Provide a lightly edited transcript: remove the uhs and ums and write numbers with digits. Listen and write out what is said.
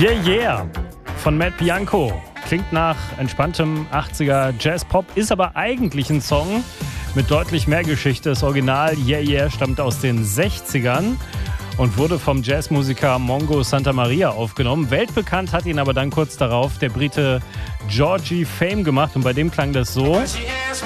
Yeah, yeah von Matt Bianco. Klingt nach entspanntem 80er Jazz-Pop, ist aber eigentlich ein Song mit deutlich mehr Geschichte. Das Original Yeah, yeah stammt aus den 60ern und wurde vom Jazzmusiker Mongo Santamaria aufgenommen. Weltbekannt hat ihn aber dann kurz darauf der Brite Georgie Fame gemacht und bei dem klang das so.